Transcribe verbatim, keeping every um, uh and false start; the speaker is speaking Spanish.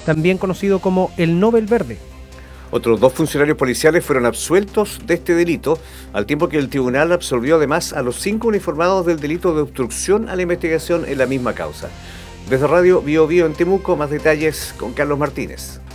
también conocido como el Nobel Verde. Otros dos funcionarios policiales fueron absueltos de este delito, al tiempo que el tribunal absolvió además a los cinco uniformados del delito de obstrucción a la investigación en la misma causa. Desde Radio Bio Bio en Temuco, más detalles con Carlos Martínez.